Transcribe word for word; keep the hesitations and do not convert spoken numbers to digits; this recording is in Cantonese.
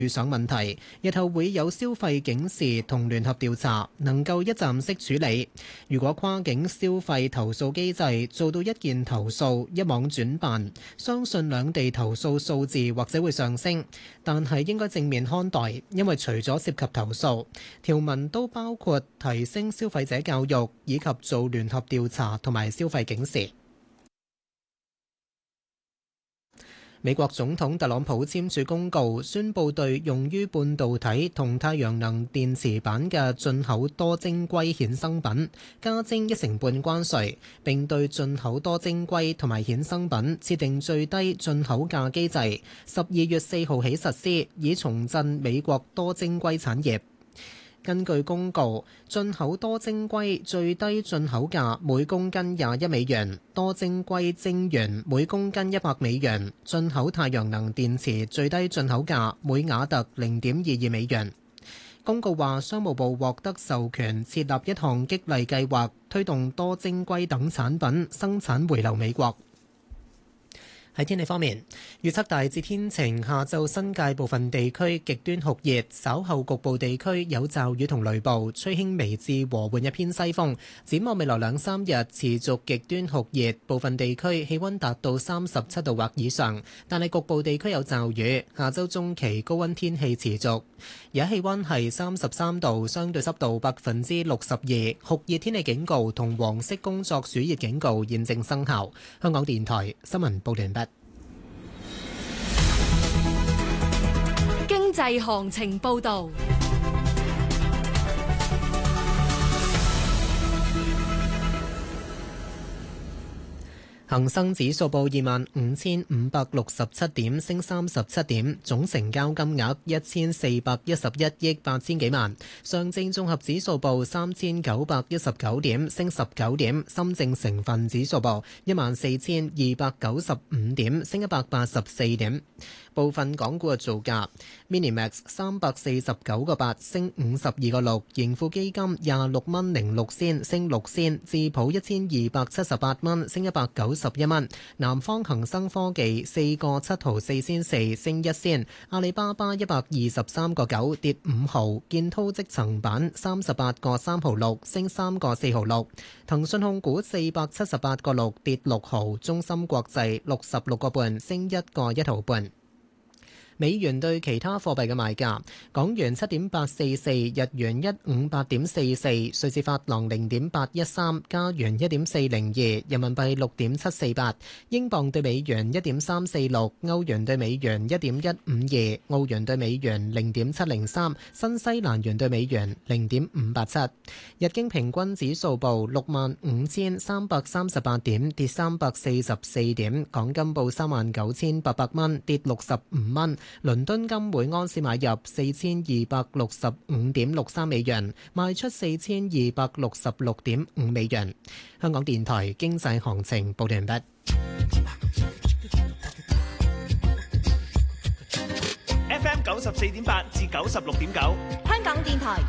遇上問題，日後會有消費警示同聯合調查，能夠一站式處理。如果跨境消費投訴機制做到一件投訴一網轉辦，相信兩地投訴數字或者會上升。但係應該正面看待，因為除咗涉及投訴，條文都包括提升消費者教育以及做聯合調查同埋消費警示。美國總統特朗普簽署公告，宣布對用於半導體同太陽能電池板嘅進口多晶硅衍生品加徵一成半關稅，並對進口多晶硅同埋衍生品設定最低進口價機制，十二月四號起實施，以重振美國多晶硅產業。根據公告，進口多晶硅最低進口價每公斤廿一美元，多晶硅晶圓每公斤一百美元，進口太陽能電池最低進口價每瓦特零點二二美元。公告話，商務部獲得授權設立一項激勵計劃，推動多晶硅等產品生產回流美國。喺天氣方面，預測大致天晴，下晝新界部分地區極端酷熱，稍後局部地區有驟雨同雷暴，吹輕微至和緩一偏西風。展望未來兩三日持續極端酷熱，部分地區氣溫達到三十七度或以上，但係局部地區有驟雨。下週中期高溫天氣持續，而家氣溫係三十三度，相對濕度百分之六十二，酷熱天氣警告同黃色工作暑熱警告現正生效。香港電台新聞報完畢。 經濟行情報導。恒生指數報二萬五千五百六十七點，升三十七點，總成交金額一千四百一十一億八千幾萬。上證綜合指數報三千九百一十九點，升十九點。深證成分指數報一萬四千二百九十五點，升一百八十四點。部分港股嘅造價 ，Minimax 三百四十九個八升五十二個六，盈富基金廿六蚊零六仙升六仙，智普一千二百七十八蚊升一百九十一蚊，南方恒生科技四個七毫四仙四升一仙，阿里巴巴一百二十三個九跌五毫，建滔積層板三十八個三毫六升三個四毫六，騰訊控股四百七十八個六跌六毫，中芯國際六十六個半升一個一毫半。美元對其他貨幣嘅賣價：港元七點八四四，日元一五八點四四，瑞士法郎零點八一三，加元一點四零二，人民幣六點七四八，英鎊對美元一點三四六，歐元對美元一點一五二，澳元對美元零點七零三，新西蘭元對美元零點五八七。日經平均指數報六萬五千三百三十八點，跌三百四十四點。港金報三萬九千八百蚊，跌六十五蚊。倫敦金每安士買入四千二百六十五點六三美元，賣出四千二百六十六點五美元。香港電台經濟行情報道完畢。 F M 九十四點八至九十六點九， 香港電台